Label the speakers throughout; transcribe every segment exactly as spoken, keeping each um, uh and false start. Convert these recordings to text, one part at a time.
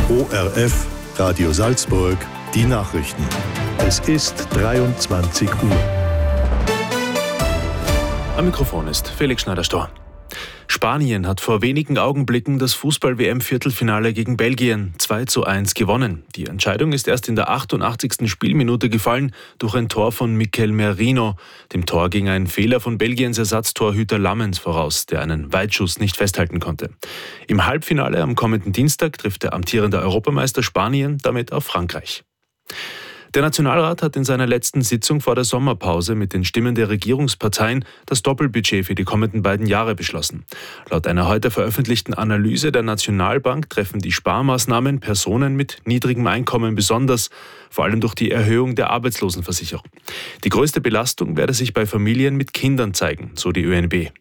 Speaker 1: O R F, Radio Salzburg, die Nachrichten. Es ist dreiundzwanzig Uhr.
Speaker 2: Am Mikrofon ist Felix Schneider-Storr. Spanien hat vor wenigen Augenblicken das Fußball-W M-Viertelfinale gegen Belgien zwei zu eins gewonnen. Die Entscheidung ist erst in der achtundachtzigsten Spielminute gefallen durch ein Tor von Mikel Merino. Dem Tor ging ein Fehler von Belgiens Ersatztorhüter Lammens voraus, der einen Weitschuss nicht festhalten konnte. Im Halbfinale am kommenden Dienstag trifft der amtierende Europameister Spanien damit auf Frankreich. Der Nationalrat hat in seiner letzten Sitzung vor der Sommerpause mit den Stimmen der Regierungsparteien das Doppelbudget für die kommenden beiden Jahre beschlossen. Laut einer heute veröffentlichten Analyse der Nationalbank treffen die Sparmaßnahmen Personen mit niedrigem Einkommen besonders, vor allem durch die Erhöhung der Arbeitslosenversicherung. Die größte Belastung werde sich bei Familien mit Kindern zeigen, so die Ö N B.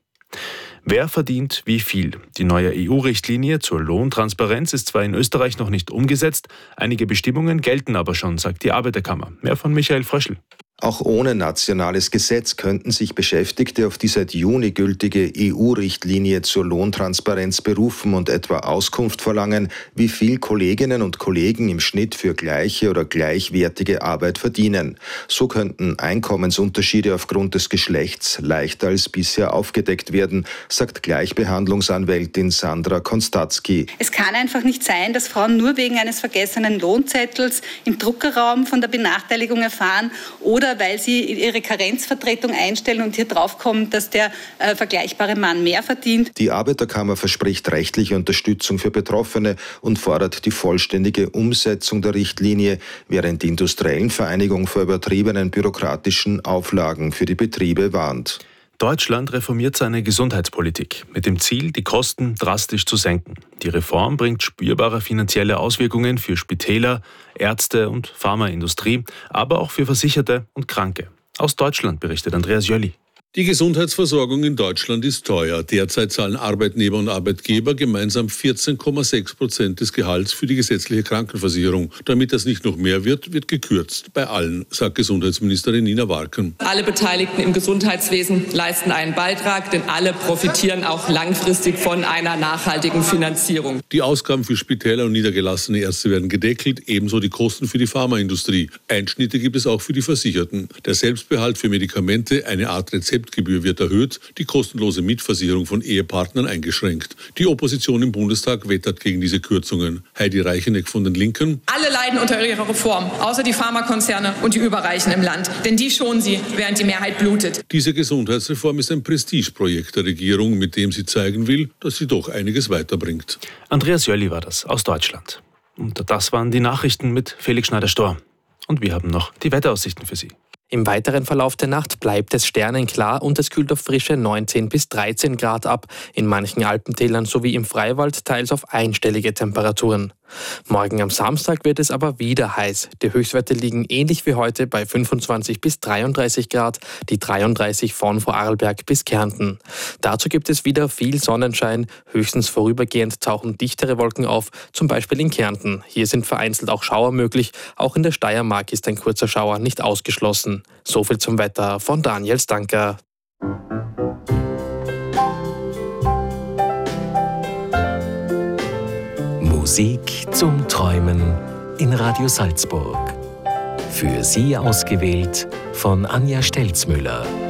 Speaker 2: Wer verdient wie viel? Die neue E U-Richtlinie zur Lohntransparenz ist zwar in Österreich noch nicht umgesetzt, einige Bestimmungen gelten aber schon, sagt die Arbeiterkammer. Mehr von Michael Fröschl.
Speaker 3: Auch ohne nationales Gesetz könnten sich Beschäftigte auf die seit Juni gültige E U-Richtlinie zur Lohntransparenz berufen und etwa Auskunft verlangen, wie viel Kolleginnen und Kollegen im Schnitt für gleiche oder gleichwertige Arbeit verdienen. So könnten Einkommensunterschiede aufgrund des Geschlechts leichter als bisher aufgedeckt werden, sagt Gleichbehandlungsanwältin Sandra Konstatzky.
Speaker 4: Es kann einfach nicht sein, dass Frauen nur wegen eines vergessenen Lohnzettels im Druckerraum von der Benachteiligung erfahren oder weil sie ihre Karenzvertretung einstellen und hier draufkommen, dass der äh, vergleichbare Mann mehr verdient.
Speaker 3: Die Arbeiterkammer verspricht rechtliche Unterstützung für Betroffene und fordert die vollständige Umsetzung der Richtlinie, während die Industriellen Vereinigung vor übertriebenen bürokratischen Auflagen für die Betriebe warnt.
Speaker 2: Deutschland reformiert seine Gesundheitspolitik mit dem Ziel, die Kosten drastisch zu senken. Die Reform bringt spürbare finanzielle Auswirkungen für Spitäler, Ärzte und Pharmaindustrie, aber auch für Versicherte und Kranke. Aus Deutschland berichtet Andreas Jöli.
Speaker 5: Die Gesundheitsversorgung in Deutschland ist teuer. Derzeit zahlen Arbeitnehmer und Arbeitgeber gemeinsam vierzehn Komma sechs Prozent des Gehalts für die gesetzliche Krankenversicherung. Damit das nicht noch mehr wird, wird gekürzt. Bei allen, sagt Gesundheitsministerin Nina Warken.
Speaker 6: Alle Beteiligten im Gesundheitswesen leisten einen Beitrag, denn alle profitieren auch langfristig von einer nachhaltigen Finanzierung.
Speaker 5: Die Ausgaben für Spitäler und niedergelassene Ärzte werden gedeckelt, ebenso die Kosten für die Pharmaindustrie. Einschnitte gibt es auch für die Versicherten. Der Selbstbehalt für Medikamente, eine Art Rezept, Rezeptgebühr wird erhöht, die kostenlose Mitversicherung von Ehepartnern eingeschränkt. Die Opposition im Bundestag wettert gegen diese Kürzungen. Heidi Reicheneck von den Linken.
Speaker 7: Alle leiden unter ihrer Reform, außer die Pharmakonzerne und die Überreichen im Land. Denn die schonen sie, während die Mehrheit blutet.
Speaker 5: Diese Gesundheitsreform ist ein Prestigeprojekt der Regierung, mit dem sie zeigen will, dass sie doch einiges weiterbringt.
Speaker 2: Andreas Jöli war das aus Deutschland. Und das waren die Nachrichten mit Felix Schneider-Storr. Und wir haben noch die Wetteraussichten für Sie.
Speaker 8: Im weiteren Verlauf der Nacht bleibt es sternenklar und es kühlt auf frische neunzehn bis dreizehn Grad ab, in manchen Alpentälern sowie im Freiwald teils auf einstellige Temperaturen. Morgen am Samstag wird es aber wieder heiß. Die Höchstwerte liegen ähnlich wie heute bei fünfundzwanzig bis dreiunddreißig Grad, die dreiunddreißig von Vorarlberg bis Kärnten. Dazu gibt es wieder viel Sonnenschein, höchstens vorübergehend tauchen dichtere Wolken auf, zum Beispiel in Kärnten. Hier sind vereinzelt auch Schauer möglich, auch in der Steiermark ist ein kurzer Schauer nicht ausgeschlossen. Soviel zum Wetter von Daniel Stanker.
Speaker 9: Musik zum Träumen in Radio Salzburg. Für Sie ausgewählt von Anja Stelzmüller.